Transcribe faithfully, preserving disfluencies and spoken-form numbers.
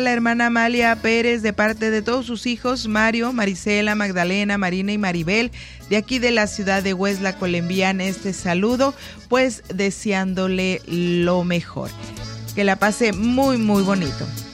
La hermana Amalia Pérez, de parte de todos sus hijos, Mario, Marisela, Magdalena, Marina y Maribel, de aquí de la ciudad de Huesla, le envían este saludo, pues deseándole lo mejor. Que la pase muy, muy bonito.